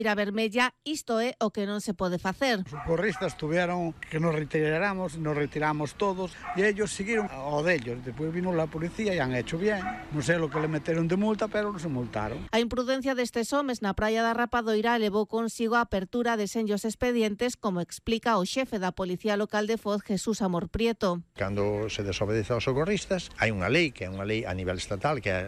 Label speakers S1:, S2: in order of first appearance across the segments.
S1: A vermella, isto é o que non se pode facer.
S2: Os socorristas tuvieron que nos retiramos todos e ellos siguieron o dellos. Despois vino la policía e han hecho bien. Non sei lo que le meteron de multa, pero non se multaron.
S1: A imprudencia destes homes na praia da Rapadoira levou consigo a apertura de senllos expedientes, como explica o xefe da Policía Local de Foz, Jesús Amor Prieto.
S3: Cando se desobedece aos socorristas, hai unha lei, que é unha lei a nivel estatal, que é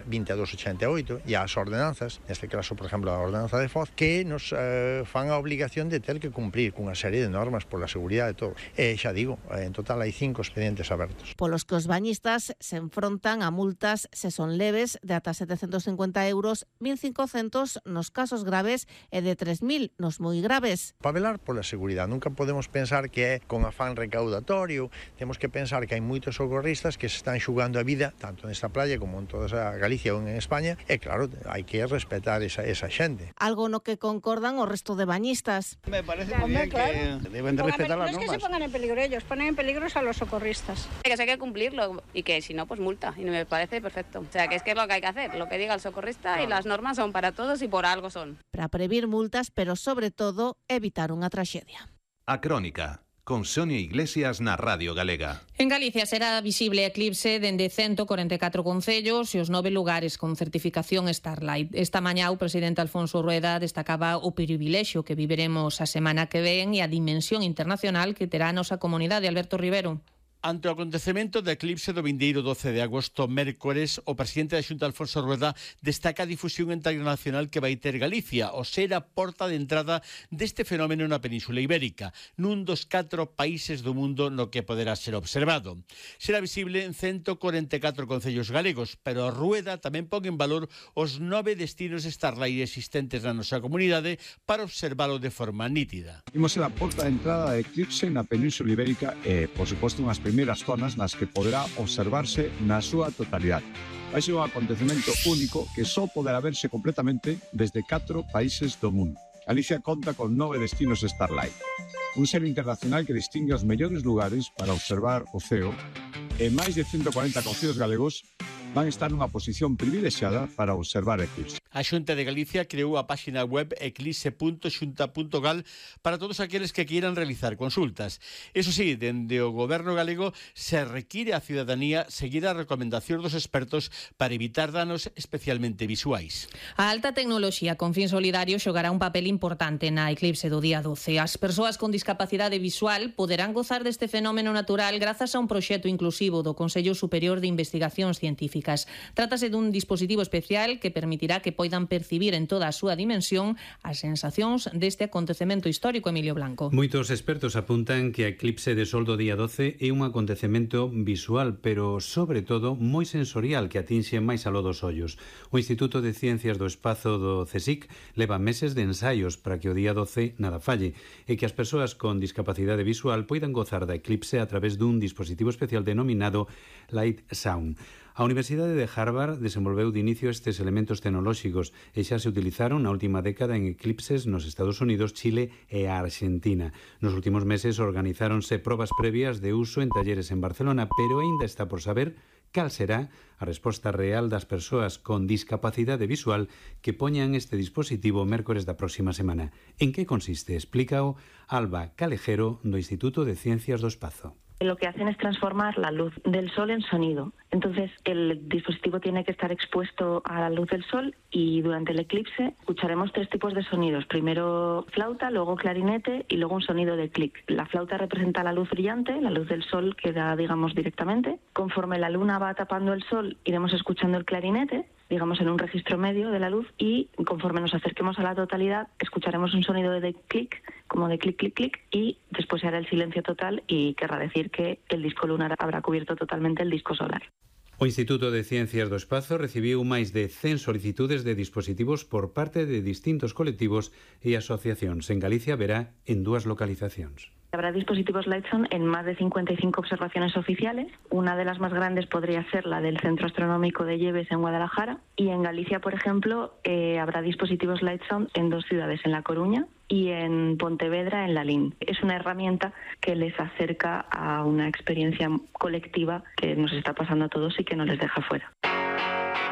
S3: 2288, e as ordenanzas, neste caso, por exemplo, a ordenanza de Foz, que nos fan a obligación de ter que cumprir cunha serie de normas pola seguridade de todos. E xa digo, en total hai 5 expedientes abertos.
S1: Polos que os bañistas se enfrontan a multas se son leves de ata 750 euros, 1.500 nos casos graves e de 3.000 nos moi graves.
S3: Para velar pola seguridade, nunca podemos pensar que é con afán recaudatorio. Temos que pensar que hai moitos socorristas que se están xugando a vida, tanto nesta playa como en toda a Galicia ou en España, e claro, hai que respetar esa xente.
S1: Algo no que concordan o resto de bañistas.
S2: Me parece muy bien que deben de respetar las normas.
S4: No es que se pongan en peligro ellos, ponen en peligro a los socorristas.
S5: Que hay que cumplirlo y que si no, pues multa. Y me parece perfecto. O sea, que es lo que hay que hacer, lo que diga el socorrista, y las normas son para todos y por algo son.
S1: Para prevenir multas, pero sobre todo evitar unha traxedia.
S6: A Crónica, con Sonia Iglesias na Radio Galega.
S7: En Galicia será visible eclipse dende 144 concellos e os 9 lugares con certificación Starlight. Esta mañá o presidente Alfonso Rueda destacaba o privilexio que viveremos a semana que ven e a dimensión internacional que terá a nosa comunidade. Alberto Rivero.
S8: Ante o acontecemento do eclipse do vindeiro 12 de agosto, mércores, o presidente da Xunta Alfonso Rueda destaca a difusión internacional que vai ter Galicia, o ser a porta de entrada deste fenómeno na Península Ibérica, nun dos 4 países do mundo no que poderá ser observado. Será visible en 144 concellos galegos, pero Rueda tamén pon en valor os 9 destinos Starlight existentes na nosa comunidade para observalo de forma nítida.
S9: Imos ser a porta de entrada de eclipse na Península Ibérica e, por suposto, unhas primeiras zonas nas que poderá observarse na súa totalidade. Vai ser un acontecemento único que só poderá verse completamente desde 4 países do mundo. Galicia conta con 9 destinos Starlight, un ser internacional que distingue os mellores lugares para observar o ceo, e máis de 140 concellos galegos van estar nunha posición privilexiada para observar eclipse.
S8: A Xunta de Galicia creou a páxina web eclipse.xunta.gal para todos aqueles que queiran realizar consultas. Eso sí, dende o Goberno galego se require á cidadanía seguir a recomendación dos expertos para evitar danos especialmente visuais.
S7: A alta tecnoloxía con fin solidario xogará un papel importante na eclipse do día 12. As persoas con discapacidade visual poderán gozar deste fenómeno natural grazas a un proxecto inclusivo do Consello Superior de Investigacións Científicas. Trátase dun dispositivo especial que permitirá que poidan percibir en toda a súa dimensión as sensacións deste acontecemento histórico. Emilio Blanco.
S10: Moitos expertos apuntan que a eclipse de sol do día 12 é un acontecemento visual, pero sobre todo moi sensorial que atinxe máis aló dos ollos. O Instituto de Ciencias do Espazo do CSIC leva meses de ensaios para que o día 12 nada falle e que as persoas con discapacidade visual poidan gozar da eclipse a través dun dispositivo especial denominado Light Sound. A Universidade de Harvard desenvolveu de inicio estes elementos tecnolóxicos e xa se utilizaron na última década en eclipses nos Estados Unidos, Chile e a Argentina. Nos últimos meses organizáronse probas previas de uso en talleres en Barcelona, pero aínda está por saber cal será a resposta real das persoas con discapacidade visual que poñan este dispositivo o mércores da próxima semana. En que consiste? Explícao Alba Calejero do Instituto de Ciencias do Espazo.
S11: Lo que hacen es transformar la luz del sol en sonido. Entonces, el dispositivo tiene que estar expuesto a la luz del sol y durante el eclipse escucharemos 3 tipos de sonidos. Primero flauta, luego clarinete y luego un sonido de clic. La flauta representa la luz brillante, la luz del sol que da, digamos, directamente. Conforme la luna va tapando el sol, iremos escuchando el clarinete, digamos en un registro medio de la luz, y conforme nos acerquemos a la totalidad escucharemos un sonido de clic, como de clic, clic, clic, y después se hará el silencio total y querrá decir que el disco lunar habrá cubierto totalmente el disco solar.
S10: O Instituto de Ciencias do Espazo recibiu máis de 100 solicitudes de dispositivos por parte de distintos colectivos e asociacións. En Galicia verá en 2 localizacións.
S11: Habrá dispositivos Lightsound en más de 55 observaciones oficiales. Una de las más grandes podría ser la del Centro Astronómico de Lleves en Guadalajara. Y en Galicia, por ejemplo, habrá dispositivos Lightsound en 2 ciudades, en La Coruña y en Pontevedra, en Lalín. Es una herramienta que les acerca a una experiencia colectiva que nos está pasando a todos y que no les deja fuera.